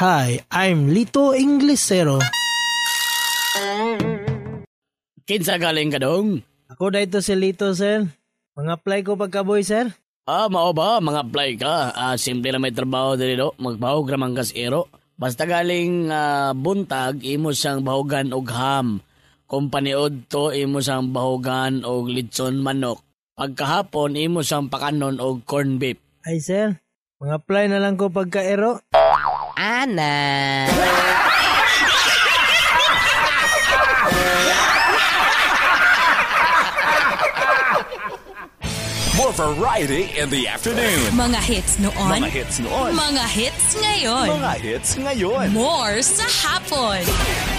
Hi, I'm Lito Inglesero. Kinsa galing ka dong? Ako dito si Lito, sir. Mag-apply ko pagkaboy, sir. Mao ba? Mga-apply ka. Simple na may trabaho dito. Magbahog ramang kasiro. Basta galing buntag, imo siyang bahogan og ham. Kung paniod to, imo siyang bahogan og litson manok. Pagkahapon, imo siyang pakanon og corn beef. Ay, sir. Mag-apply na lang ko pagkaero. Ana. More variety in the afternoon. Mga hits noon. Mga hits noon. Mga hits ngayon. Mga hits ngayon. More sa hapon.